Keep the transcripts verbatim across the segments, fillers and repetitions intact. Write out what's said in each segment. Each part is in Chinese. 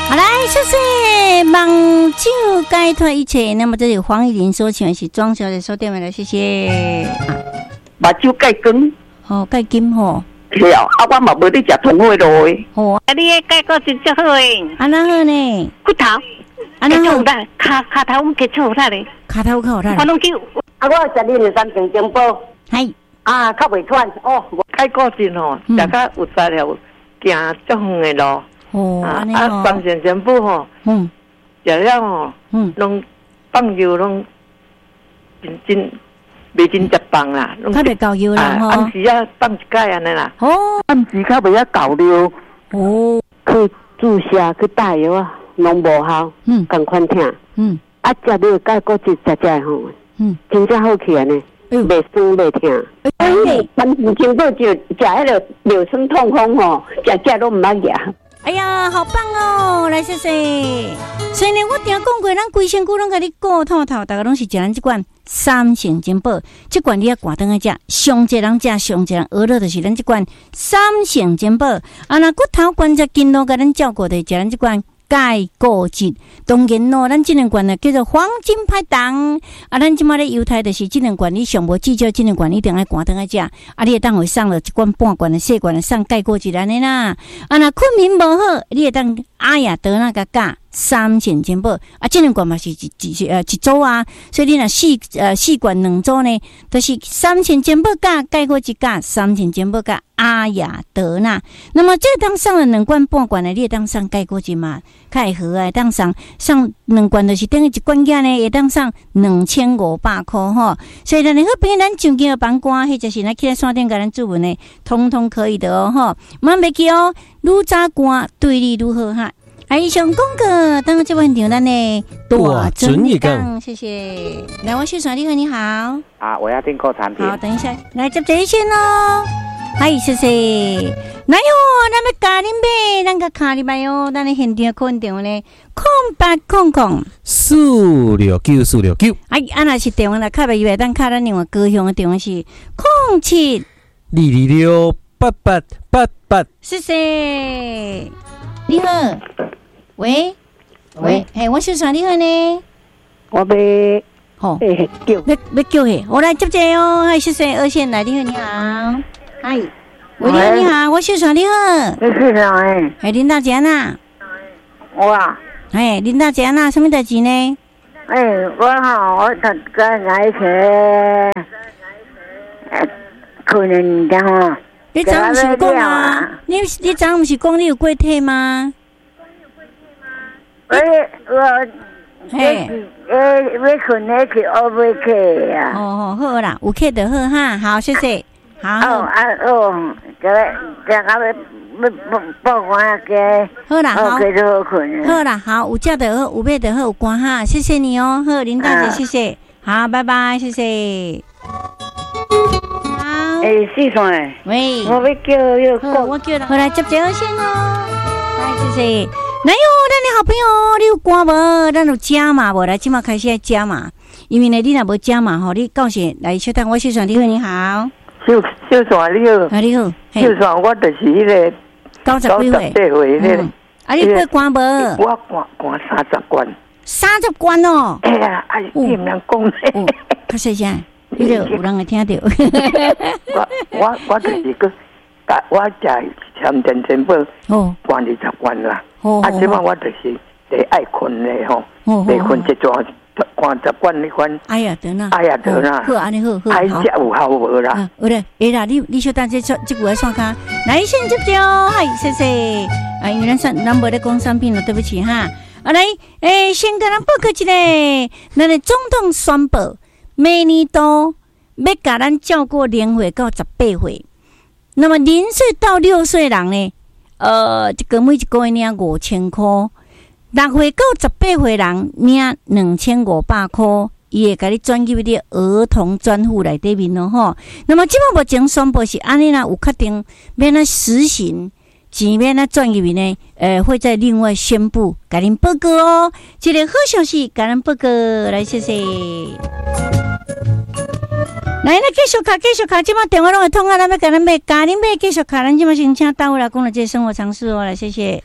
好来，谢谢忙酒解脱一切。那么这里黄玉玲所请的是庄小姐收电话了，谢谢。 目睭介光， 哦，介金吼。 是啊，啊，我嘛无咧食通货路诶。 哦， 啊，你诶介个真正好诶。 安那好呢？ 骨头， 安那好。 卡卡头我们给出来咧。 卡头较好啦。 我拢叫。 啊，我食你两三斤金宝。 系。 啊，较袂喘哦。开过真吼，食较有才了，行足远诶路。 哦， 啊， 安尼吼。 三线全部吼，嗯，食了吼，嗯，拢放油拢真真。袂真食饭啦， 较袂够油啦吼。 暗时啊放一盖安尼啦。 哦， 暗时较袂晓够了。 哦， 去注射去打药啊，拢无效。嗯，共款疼。嗯，啊，食了钙骨质食食吼。嗯，真正好起来呢，袂酸袂疼。哎，反正经过就食迄个硫酸痛风吼，食食都毋捌食。 哎呀，好棒哦！来，谢谢。所以呢，我听讲过，咱规身躯拢甲你顾透透，大家拢是食咱这款三成金宝，这款你要挂灯来食，上济人食，上济人娱乐就是咱这款三成金宝。啊，那骨头关节筋络，甲咱照顾的食咱这款钙骨质。当然咯，咱这两罐呢叫做黄金拍档。啊，咱即马咧犹太就是这两罐，你上无至少这两罐一定要挂灯来食。啊，你会当会送了一罐半罐的细罐的送钙骨质安尼啦。啊，那困眠无好，你会当阿雅德那个钙。三成金宝啊，这两罐嘛是一一呃一组啊，所以你若四呃四罐两组呢，都、就是三成金宝加钙骨质加三成金宝加阿雅德纳。那么这当上了两罐半罐的，你会当上钙骨质嘛？较会好啊，当上上两罐就是等于一罐价呢，会当上两千五百块吼。所以咱好朋友咱上京的房官，或者是咱去山顶甲咱注文呢，通通可以的哦吼。莫袂记哦，愈早官对你愈好哈。哎，上公哥，当这问题咱呢，多准一杠，谢谢。来，我是耍你好，你好。 啊，我要订购产品。 好，等一下，来接这一线喽。嗨，谢谢。来哟，咱要加恁买，咱个卡里拜哟，咱的现场空电话呢，空八空空四六九四六九。 哎，安那是电话来卡袂以咱卡咱另外高雄的电话是空七二二六八八八八。 谢谢。你好。喂喂，嘿，我是耍你好呢， 我要好， 要叫， 要要叫嘿，我来接这哦，嗨，谢谢二线来，你好，你好，嗨，喂，你好，你好，我是耍你好， 你是谁？ 哎，林大姐呐， 我啊， 哎，林大姐呐，什么代志呢？ 哎，我哈，我头刚来车，可能的哈， 你昨不是讲啊？你你昨不是讲你有过体吗？ 我我嘿，诶，要困下去，我要去啊。 哦，好啦，有去就好哈，好，谢谢。好。 哦啊哦，这个这个要要报关个。 好啦，好。 继续好困。 好啦，好，有食就好，有买就好，有关哈，谢谢你哦，好，林大姐，谢谢。好，拜拜，谢谢。好。 诶，四线。 喂。 我要叫要好，我叫了。好来接这个先哦。来，谢谢。来哟，咱的好朋友，你有歌无？咱有食嘛无？来，即马开始来食嘛。因为呢，你若无食嘛，吼，你到时来小等我小船，你好，你好。 小小船你好。 啊，你好。 小船我就是迄个九十几岁。 九十岁迄个。 啊，你过关无？ 我关关三十关。 三十关哦。 哎呀，哎，你唔通讲咧。 较细声，迄个有人会听到。 我我我就是个，我食前天全部关二十关啦。啊，即摆我就是得爱困咧吼，得困一桩，看十关你关。 哎呀，得啦， 哎呀，得啦， 好，安尼好，好， 爱食有效无啦？ 有咧，会啦，你你小等这这句话算卡，来先接着，嗨，谢谢。啊，因为咱咱无咧讲产品了，对不起哈。啊，来，诶，先跟咱报告一个，咱的总统宣布，明年度要甲咱照顾年岁到十八岁，那么零岁到六岁人呢？呃，这个每一个月领五千块，六岁到十八岁人领两千五百块，伊会甲你转入你儿童专户内底面咯吼。那么即摆目前宣布是安尼啦，有确定免咱实行，钱免咱转入面呢？呃，会在另外宣布，甲恁报告哦。这个好消息，甲恁报告，来谢谢。来，咱继续卡，继续卡，即摆电话拢会通啊，咱要甲咱买，甲恁买继续卡，咱即摆先请到啦，讲了这生活常识哦，来谢谢。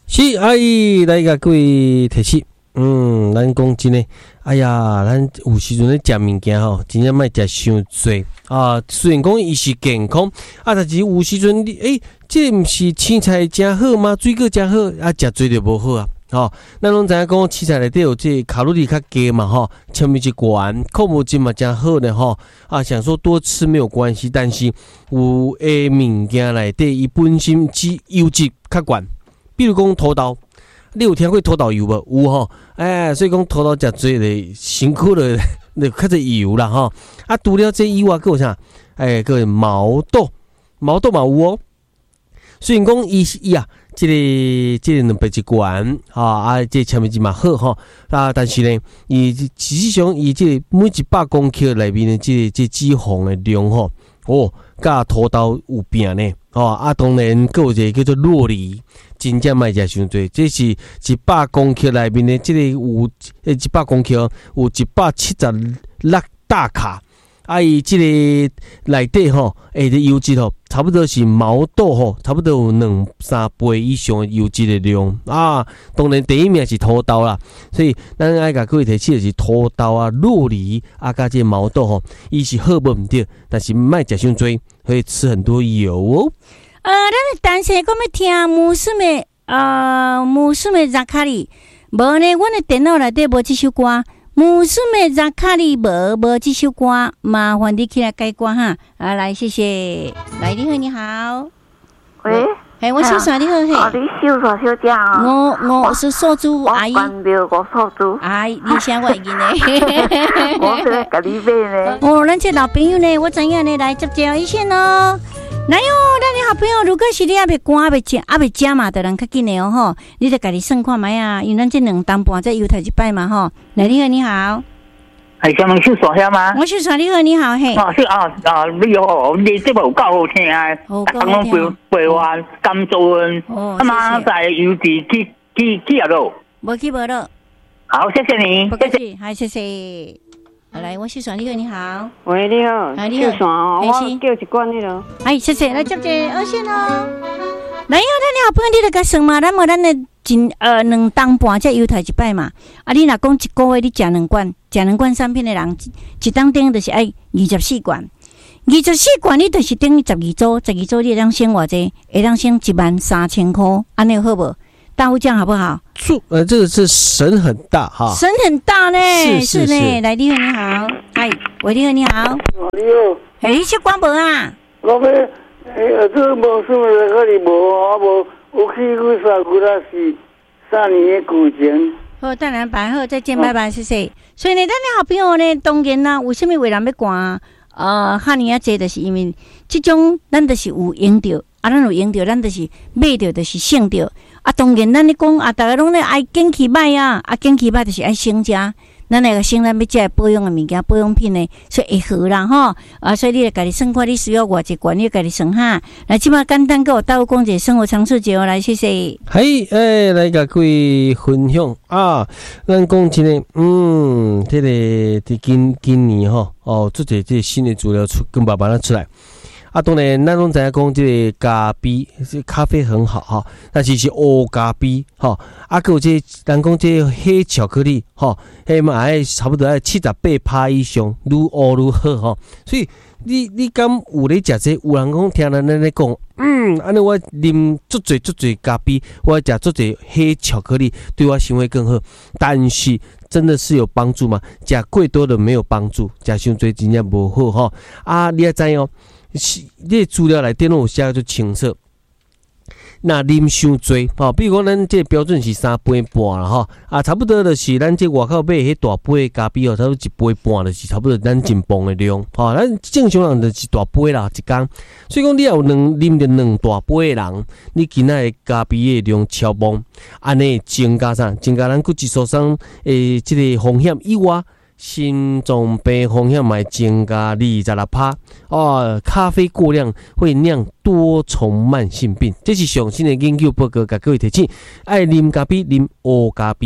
是阿姨来甲各位提醒，嗯，咱讲真诶，哎呀，咱有时阵咧食物件吼，真正莫食伤多啊。虽然讲伊是健康，啊，但是有时阵你诶，这毋是青菜真好吗？水果真好，啊，食多就无好啊。吼，咱拢知影讲青菜内底有这卡路里较低嘛，吼，纤维质悬，矿物质嘛真好呢，吼。啊，想说多吃没有关系，但是有诶物件内底伊本身脂油脂较悬，比如讲土豆，你有听过土豆油无？有吼，哎，所以讲土豆食多咧，辛苦了，就较侪油啦，吼。啊，除了这以外，还有啥？哎，个毛豆，毛豆嘛有哦。虽然讲伊伊啊。这个这个蛋白质悬啊，啊，这纤维质嘛好吼啊，但是呢，伊实际上伊这个每一百公克内面的这个这脂肪的量吼，哦，甲土豆有拼呢，哦啊，当然还有一个叫做酪梨，真正莫食伤多，这是一百公克内面的这个有诶一百公克有一百七十六大卡。啊，伊即个内底吼，诶，的油脂吼，差不多是毛豆吼，差不多有两三倍以上的油脂的量啊。当然第一名是土豆啦，所以咱爱甲各位提醒的是土豆啊、酪梨啊，甲这毛豆吼，伊是好无毋对，但是莫食伤多，会吃很多油哦。 呃，咱的单身讲要听穆斯的呃穆斯的扎卡里，无呢，阮的电脑内底无即首歌。穆斯美扎卡里无无这首歌，麻烦你起来改歌哈。啊，来，谢谢。来，你好，你好。 喂， 嘿，我小嫂，你好嘿。 哦，你小嫂小姐啊。 我我是素珠阿姨。 我关掉我素珠。 阿姨，你想我会记呢？ 我是甲你买呢。 哦，咱这老朋友呢，我知影呢，来接接一线哦。来哟，咱的好朋友，如果是你还袂赶、还袂食、还袂食嘛，就人较紧的哦吼。你就家己算看卖啊，因为咱这两当半再犹太一摆嘛吼。来，你好，你好。 系想问小傻遐吗？ 我小傻，你好，你好嘿。 哦，是啊啊，你好，你这部有够好听啊！ 好够好听。陪陪我甘做恩， 哦， 他妈在邮递去去去啊咯。 无去无咯。 好，谢谢你， 不客气，好，谢谢。来，我小爽，你好，你好。 喂，你好， 哎，你好， 小爽，我叫一罐你咯。 哎，谢谢，来接接二线哦。来哟，咱的好朋友，你来甲算嘛？咱无咱的真呃两当半才犹太一摆嘛。啊，你若讲一个月你食两罐，食两罐产品的人，一当顶就是爱二十四罐。二十四罐你就是等于十二周，十二周你会当省偌济？会当省一万三千块，安尼好无？大户酱好不好？ 数呃，这个是神很大哈， 神很大呢， 是是呢。来，你好，你好，嗨，喂，你好，你好， 你好， 哎，你去关无啊？ 我要诶，这无算的，可是无，我无有去过三姑那是三年的古前。 好，当然，拜好，再见，拜拜，谢谢。所以呢，咱的好朋友呢，当然啦，为什么为人要关？呃，哈尼啊，这就是因为这种咱就是有用到，啊，咱有用到，咱就是买到，就是省到。啊，当然，咱咧讲啊，大家拢咧爱健气歹啊，啊，健气歹就是爱省食。咱那个省咱要食保养的物件、保养品呢，所以会好啦吼。啊，所以你来家己算看，你需要偌济罐，你家己算哈。来，即马简单跟我倒讲者生活常识节哦，来，谢谢。 嘿，诶，来甲各位分享啊，咱讲真诶，嗯，这个伫今今年吼，哦，做者这新的资料出，跟爸爸咱出来。啊，当然，咱拢知影讲这个咖啡，这咖啡很好哈，但是是黑咖啡哈。啊，还有这人讲这黑巧克力哈，迄嘛爱差不多爱七十八趴以上，愈黑愈好哈。所以你你敢有咧食这？有人讲听咱咱咧讲，嗯，安尼我啉足侪足侪咖啡，我食足侪黑巧克力，对我行为更好。但是真的是有帮助吗？食过多的没有帮助，食伤侪真正无好哈。啊，你也知哦。你资料内底拢有写做清楚，那啉伤多吼，比如讲咱这标准是三杯半啦吼，啊，差不多就是咱这外口买迄大杯的咖啡哦，差不多一杯半就是差不多咱真磅的量吼，咱正常人就是大杯啦一工，所以讲你有两啉着两大杯的人，你今仔的咖啡的量超磅，安尼增加啥？增加咱骨质疏松诶，这个风险以外。心脏病风险会增加二十六趴哦，咖啡过量会酿多重慢性病，这是上新的研究报告，甲各位提醒，爱啉咖啡啉黑咖啡哦。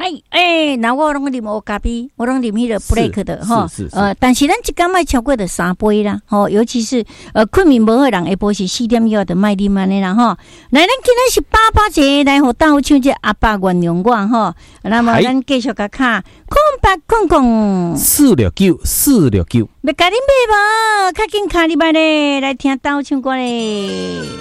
哎哎，那我拢啉乌咖啡，我拢啉迄个 black 的哈。是是是。呃，但是咱一天卖超过的三杯啦，吼，尤其是呃困眠无好人，下晡是四点以后就卖啉安尼啦，吼。来，咱今日是八八节来互倒唱这阿爸原谅我吼。那么咱继续甲卡空八空空四六九四六九。 要甲恁买无？较紧卡哩吧咧，来听倒唱歌咧。